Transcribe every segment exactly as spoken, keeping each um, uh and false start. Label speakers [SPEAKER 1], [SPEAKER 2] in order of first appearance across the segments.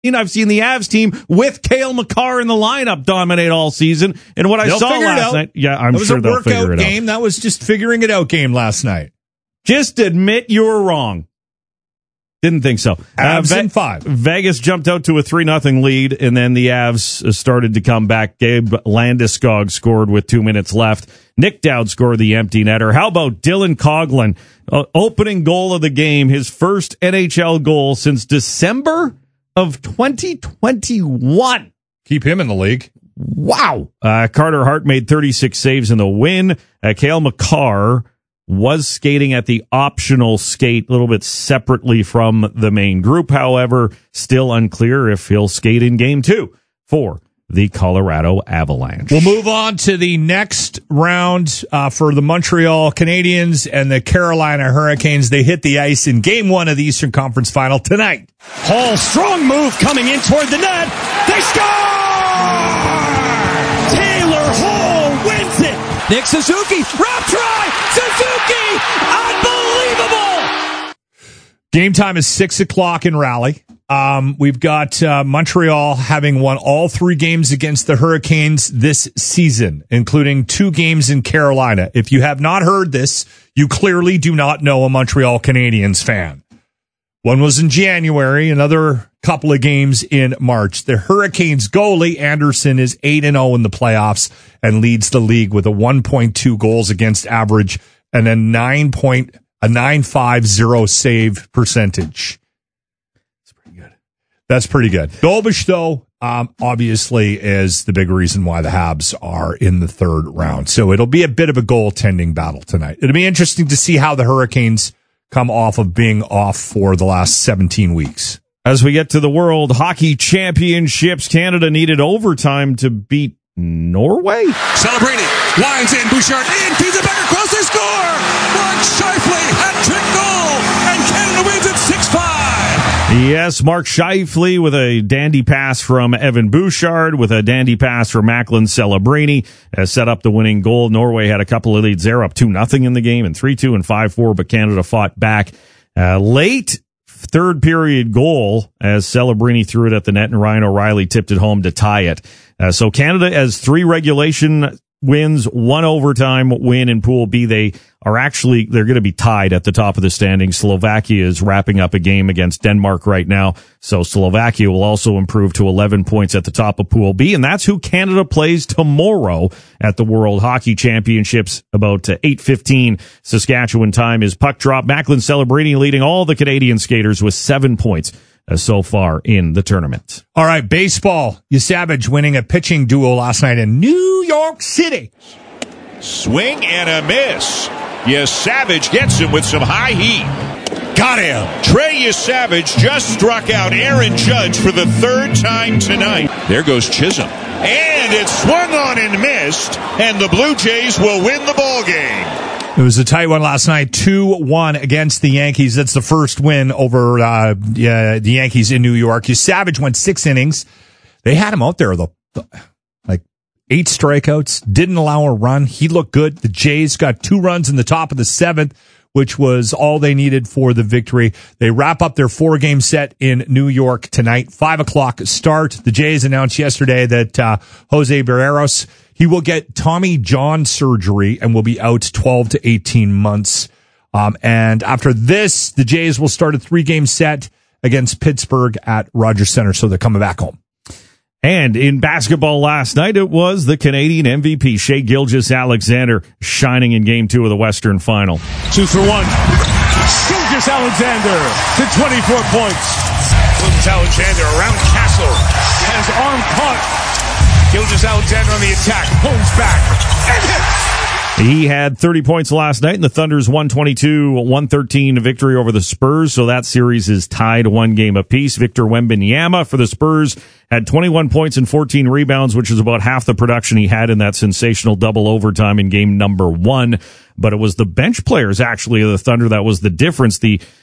[SPEAKER 1] I've seen the Avs team with Cale Makar in the lineup dominate all season. And what I
[SPEAKER 2] they'll
[SPEAKER 1] saw last night, yeah, I'm sure they'll figure it out.
[SPEAKER 2] That was a workout game. That was just figuring it out game last night.
[SPEAKER 1] Just admit you were wrong. Didn't think so.
[SPEAKER 2] Avs
[SPEAKER 1] uh, Ve-
[SPEAKER 2] in five.
[SPEAKER 1] Vegas jumped out to a three nothing lead, and then the Avs started to come back. Gabe Landeskog scored with two minutes left. Nick Dowd scored the empty netter. How about Dylan Coghlan? Uh, opening goal of the game, his first N H L goal since December of twenty twenty-one.
[SPEAKER 2] Keep him in the league.
[SPEAKER 1] Wow. Uh, Carter Hart made thirty-six saves in the win. Uh, Cale Makar was skating at the optional skate a little bit separately from the main group. However, still unclear if he'll skate in game two for the Colorado Avalanche.
[SPEAKER 2] We'll move on to the next round uh, for the Montreal Canadiens and the Carolina Hurricanes. They hit the ice in game one of the Eastern Conference Final tonight.
[SPEAKER 3] Hall, strong move coming in toward the net. They score! Taylor Hall wins it. Nick Suzuki, wrap try! Suzuki! Unbelievable!
[SPEAKER 2] Game time is six o'clock in Raleigh. Um, we've got uh, Montreal having won all three games against the Hurricanes this season, including two games in Carolina. If you have not heard this, you clearly do not know a Montreal Canadiens fan. One was in January, another couple of games in March. The Hurricanes goalie, Anderson, is eight and oh in the playoffs and leads the league with a one point two goals against average and a nine point a nine fifty save percentage. That's pretty good. That's pretty good. Dolbish, though, um, obviously is the big reason why the Habs are in the third round. So it'll be a bit of a goaltending battle tonight. It'll be interesting to see how the Hurricanes come off of being off for the last seventeen weeks.
[SPEAKER 1] As we get to the World Hockey Championships, Canada needed overtime to beat Norway.
[SPEAKER 4] Celebrini lines in, Bouchard in, feeds it back across, they score! Mark Scheifele, hat-trick goal, and Canada wins it six five!
[SPEAKER 1] Yes, Mark Scheifele with a dandy pass from Evan Bouchard, with a dandy pass from Macklin Celebrini, has set up the winning goal. Norway had a couple of leads there, up two nothing in the game, and three two and five four, but Canada fought back. Uh, late third period goal as Celebrini threw it at the net, and Ryan O'Reilly tipped it home to tie it. Uh, so Canada has three regulation wins, one overtime win in Pool B. They are actually, they're going to be tied at the top of the standings. Slovakia is wrapping up a game against Denmark right now. So Slovakia will also improve to eleven points at the top of Pool B. And that's who Canada plays tomorrow at the World Hockey Championships about eight fifteen Saskatchewan time is puck drop. Macklin Celebrini leading all the Canadian skaters with seven points uh, so far in the tournament.
[SPEAKER 2] All right, baseball. Savage winning a pitching duel last night in New York City.
[SPEAKER 5] Swing and a miss. Savage gets him with some high heat.
[SPEAKER 2] Got him.
[SPEAKER 5] Trey Savage just struck out Aaron Judge for the third time tonight. There goes Chisholm. And it swung on and missed, and the Blue Jays will win the ball game.
[SPEAKER 2] It was a tight one last night, two one against the Yankees. That's the first win over uh, yeah, the Yankees in New York. Savage went six innings. They had him out there, though. Like eight strikeouts, didn't allow a run. He looked good. The Jays got two runs in the top of the seventh, which was all they needed for the victory. They wrap up their four-game set in New York tonight. Five o'clock start. The Jays announced yesterday that uh, Jose Barreros, he will get Tommy John surgery and will be out twelve to eighteen months. Um, and after this, the Jays will start a three-game set against Pittsburgh at Rogers Center, so they're coming back home.
[SPEAKER 1] And in basketball last night, it was the Canadian M V P, Shai Gilgeous-Alexander, shining in Game two of the Western Final.
[SPEAKER 3] Two for one. Gilgeous-Alexander to twenty-four points.
[SPEAKER 5] Gilgeous-Alexander around Castle.
[SPEAKER 3] Has arm caught. Gilgeous-Alexander on the attack. Pulls back. And hits.
[SPEAKER 1] He had thirty points last night in the Thunder's one twenty-two one thirteen victory over the Spurs, so that series is tied one game apiece. Victor Wembanyama for the Spurs had twenty-one points and fourteen rebounds, which is about half the production he had in that sensational double overtime in game number one. But it was the bench players, actually, of the Thunder that was the difference. The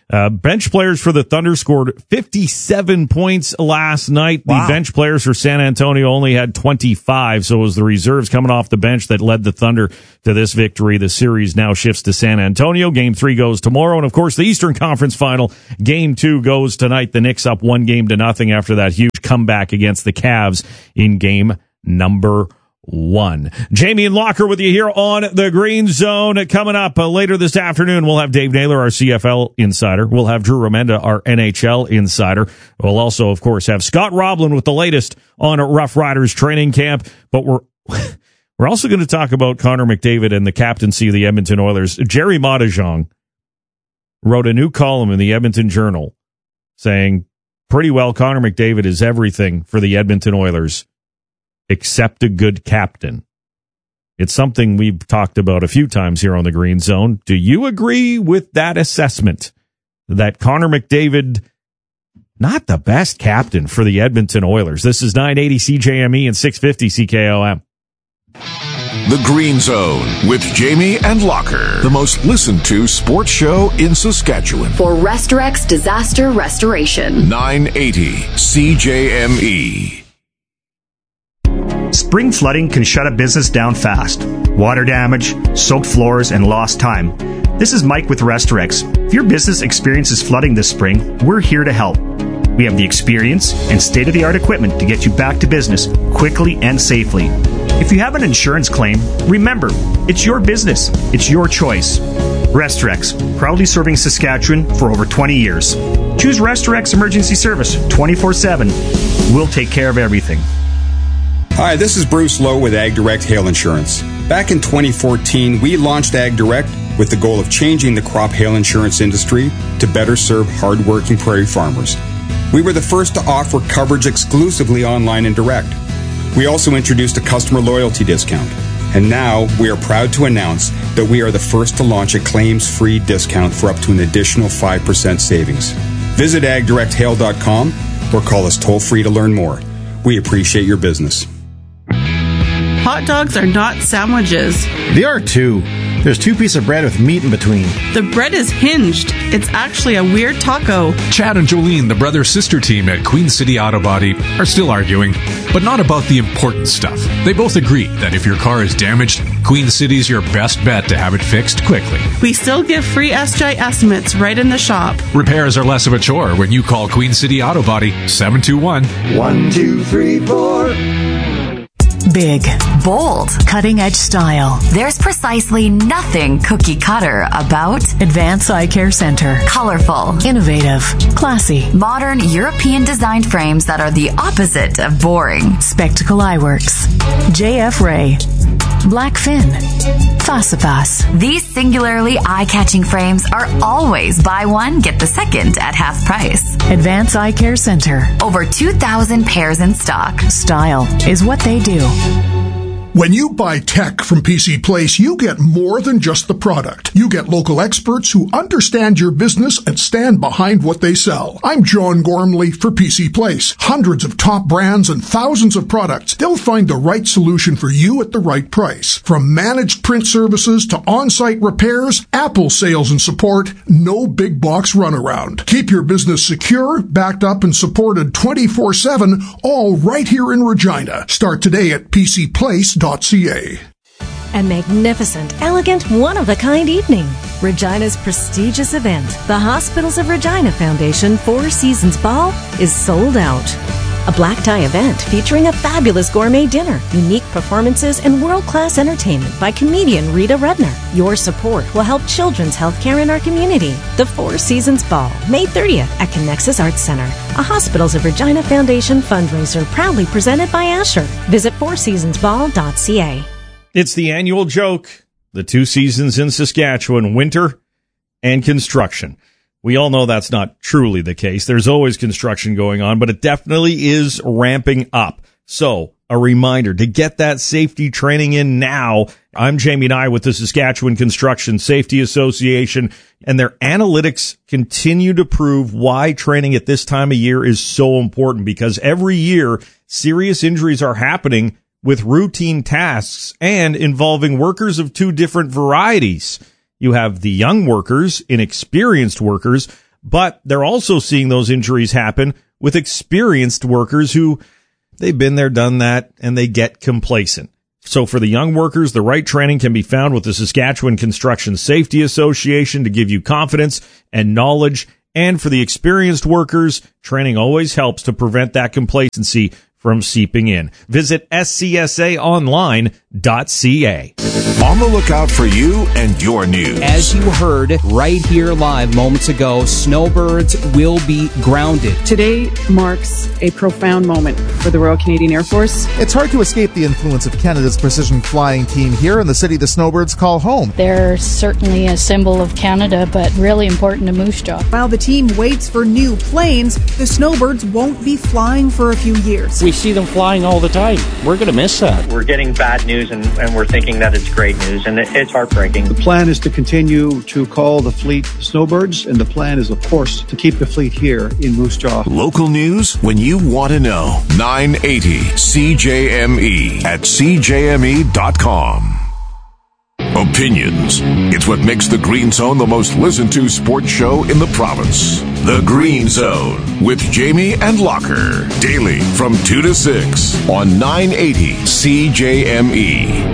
[SPEAKER 1] Uh, bench players for the Thunder scored fifty-seven points last night.
[SPEAKER 2] Wow.
[SPEAKER 1] The bench players for San Antonio only had twenty-five, so it was the reserves coming off the bench that led the Thunder to this victory. The series now shifts to San Antonio. Game three goes tomorrow, and of course the Eastern Conference Final. Game two goes tonight. The Knicks up one game to nothing after that huge comeback against the Cavs in game number one. Jamie and Locker with you here on the Green Zone. Coming up uh, later this afternoon, we'll have Dave Naylor, our C F L insider. We'll have Drew Remenda, our N H L insider. We'll also, of course, have Scott Roblin with the latest on Rough Riders training camp. But we're we're also going to talk about Connor McDavid and the captaincy of the Edmonton Oilers. Jerry Matajong wrote a new column in the Edmonton Journal saying, pretty well, Connor McDavid is everything for the Edmonton Oilers except a good captain. It's something we've talked about a few times here on the Green Zone. Do you agree with that assessment that Connor McDavid, not the best captain for the Edmonton Oilers? This is nine eighty C J M E and six fifty C K O M.
[SPEAKER 6] The Green Zone with Jamie and Locker, the most listened to sports show in Saskatchewan.
[SPEAKER 7] For Restorex Disaster Restoration.
[SPEAKER 6] nine eighty C J M E.
[SPEAKER 8] Spring flooding can shut a business down fast. Water damage, soaked floors, and lost time. This is Mike with Restorex. If your business experiences flooding this spring, we're here to help. We have the experience and state-of-the-art equipment to get you back to business quickly and safely. If you have an insurance claim, remember, it's your business. It's your choice. Restorex, proudly serving Saskatchewan for over twenty years. Choose Restorex Emergency Service twenty-four seven. We'll take care of everything.
[SPEAKER 9] Hi, this is Bruce Lowe with Ag Direct Hail Insurance. Back in twenty fourteen, we launched Ag Direct with the goal of changing the crop hail insurance industry to better serve hardworking prairie farmers. We were the first to offer coverage exclusively online and direct. We also introduced a customer loyalty discount. And now we are proud to announce that we are the first to launch a claims-free discount for up to an additional five percent savings. Visit ag direct hail dot com or call us toll-free to learn more. We appreciate your business.
[SPEAKER 10] Hot dogs are not sandwiches.
[SPEAKER 11] They are too. There's two pieces of bread with meat in between.
[SPEAKER 10] The bread is hinged. It's actually a weird taco.
[SPEAKER 12] Chad and Jolene, the brother-sister team at Queen City Auto Body, are still arguing, but not about the important stuff. They both agree that if your car is damaged, Queen City's your best bet to have it fixed quickly.
[SPEAKER 10] We still give free S J estimates right in the shop.
[SPEAKER 12] Repairs are less of a chore when you call Queen City Auto Body seven two one,
[SPEAKER 13] one two three four.
[SPEAKER 14] Big, bold, cutting-edge style.
[SPEAKER 7] There's precisely nothing cookie cutter about
[SPEAKER 14] Advance Eye Care Center.
[SPEAKER 7] Colorful,
[SPEAKER 14] innovative, classy,
[SPEAKER 7] modern European designed frames that are the opposite of boring.
[SPEAKER 14] Spectacle Eyeworks, J F Ray, Blackfin, Facipas.
[SPEAKER 7] These singularly eye-catching frames are always buy one, get the second at half price.
[SPEAKER 14] Advance Eye Care Center.
[SPEAKER 7] Over two thousand pairs in stock.
[SPEAKER 14] Style is what they do.
[SPEAKER 15] When you buy tech from P C Place, you get more than just the product. You get local experts who understand your business and stand behind what they sell. I'm John Gormley for P C Place. Hundreds of top brands and thousands of products. They'll find the right solution for you at the right price. From managed print services to on-site repairs, Apple sales and support, no big box runaround. Keep your business secure, backed up and supported twenty-four seven, all right here in Regina. Start today at p c place dot c a.
[SPEAKER 16] A magnificent, elegant, one-of-a-kind evening. Regina's prestigious event, the Hospitals of Regina Foundation Four Seasons Ball, is sold out. A black tie event featuring a fabulous gourmet dinner, unique performances, and world-class entertainment by comedian Rita Rudner. Your support will help children's health care in our community. The Four Seasons Ball, May thirtieth at Connexus Arts Center, a Hospitals of Regina Foundation fundraiser proudly presented by Asher. Visit four seasons ball dot c a.
[SPEAKER 1] It's the annual joke. The two seasons in Saskatchewan, winter and construction. We all know that's not truly the case. There's always construction going on, but it definitely is ramping up. So, a reminder to get that safety training in now. I'm Jamie Nye with the Saskatchewan Construction Safety Association, and their analytics continue to prove why training at this time of year is so important, because every year serious injuries are happening with routine tasks and involving workers of two different varieties. You have the young workers, inexperienced workers, But they're also seeing those injuries happen with experienced workers who they've been there, done that, and they get complacent. So for the young workers, the right training can be found with the Saskatchewan Construction Safety Association to give you confidence and knowledge. And for the experienced workers, training always helps to prevent that complacency from seeping in. Visit S C S A online dot C A.
[SPEAKER 6] On the lookout for you and your news.
[SPEAKER 17] As you heard right here live moments ago, snowbirds will be grounded.
[SPEAKER 18] Today marks a profound moment for the Royal Canadian Air Force.
[SPEAKER 19] It's hard to escape the influence of Canada's precision flying team here in the city the snowbirds call home.
[SPEAKER 20] They're certainly a symbol of Canada, but really important to Moose Jaw.
[SPEAKER 21] While the team waits for new planes, the snowbirds won't be flying for a few years.
[SPEAKER 22] We see them flying all the time. We're going to miss that.
[SPEAKER 23] We're getting bad news, and, and we're thinking that it's great news, and it, it's heartbreaking.
[SPEAKER 24] The plan is to continue to call the fleet snowbirds, and the plan is, of course, to keep the fleet here in Moose Jaw.
[SPEAKER 6] Local news when you want to know. nine eighty C J M E at C J M E dot com. Opinions. It's what makes the Green Zone the most listened to sports show in the province. The Green Zone with Jamie and Locker. Daily from two to six on nine eighty C J M E.